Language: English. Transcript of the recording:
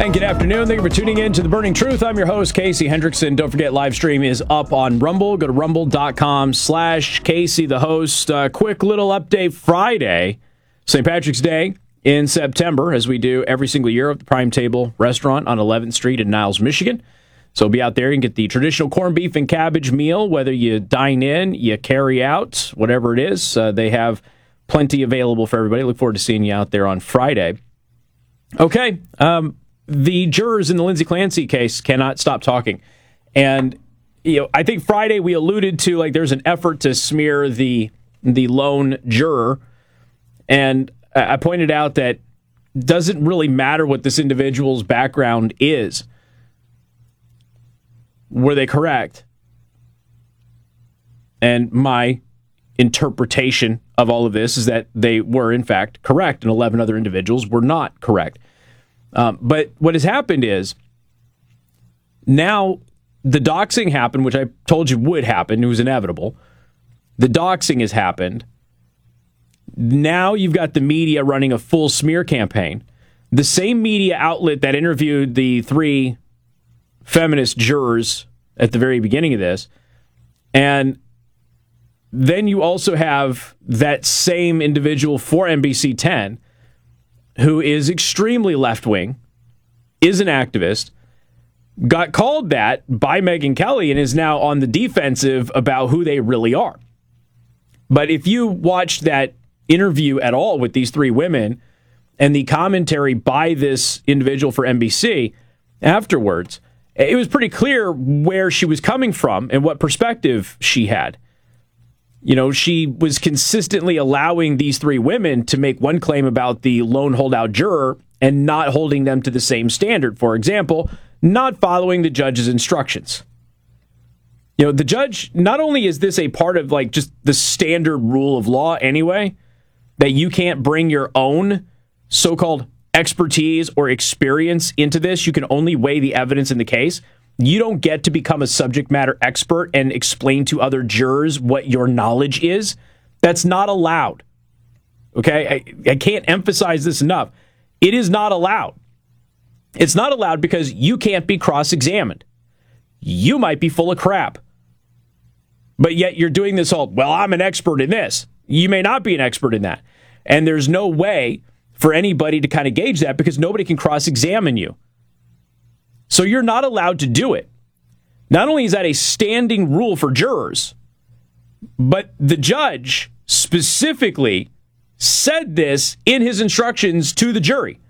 And good afternoon. Thank you for tuning in to The Burning Truth. I'm your host, Casey Hendrickson. Don't forget, live stream is up on Rumble. Go to rumble.com/Casey the host. Quick little update Friday, St. Patrick's Day in September, as we do every single year at the Prime Table Restaurant on 11th Street in Niles, Michigan. So be out there and get the traditional corned beef and cabbage meal, whether you dine in, you carry out, whatever it is. They have plenty available for everybody. Look forward to seeing you out there on Friday. Okay, the jurors in the Lindsay Clancy case cannot stop talking. And, I think Friday we alluded to, like, there's an effort to smear the lone juror. And I pointed out that it doesn't really matter what this individual's background is. Were they correct? And my interpretation of all of this is that they were, in fact, correct, and 11 other individuals were not correct. But what has happened is now the doxing happened, which I told you would happen. It was inevitable. The doxing has happened. Now you've got the media running a full smear campaign. The same media outlet that interviewed the three feminist jurors at the very beginning of this. And then you also have that same individual for NBC 10 who is extremely left-wing, is an activist, got called that by Megyn Kelly and is now on the defensive about who they really are. But if you watched that interview at all with these three women and the commentary by this individual for NBC afterwards, it was pretty clear where she was coming from and what perspective she had. She was consistently allowing these three women to make one claim about the lone holdout juror and not holding them to the same standard. For example, not following the judge's instructions. The judge, not only is this a part of just the standard rule of law anyway, that you can't bring your own so-called expertise or experience into this. You can only weigh the evidence in the case. You don't get to become a subject matter expert and explain to other jurors what your knowledge is. That's not allowed. Okay? I can't emphasize this enough. It is not allowed. It's not allowed because you can't be cross-examined. You might be full of crap. But yet you're doing this all, well, I'm an expert in this. You may not be an expert in that. And there's no way for anybody to kind of gauge that because nobody can cross-examine you. So you're not allowed to do it. Not only is that a standing rule for jurors, but the judge specifically said this in his instructions to the jury.